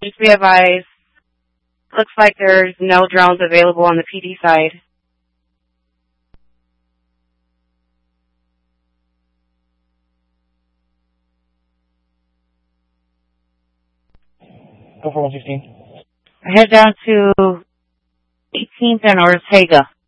Please be advised, looks like there's no drones available on the PD side. Go for 116. Head down to 18th and Ortega.